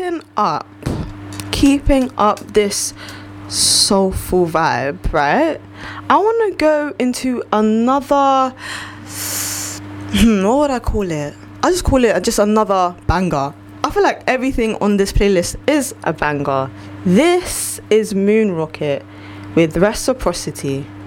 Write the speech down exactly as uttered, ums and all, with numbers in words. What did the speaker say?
keeping up, keeping up this soulful vibe, right? I want to go into another, hmm, what would I call it? I just call it just another banger. I feel like everything on this playlist is a banger. This is Moon Rocket with Reciprocity.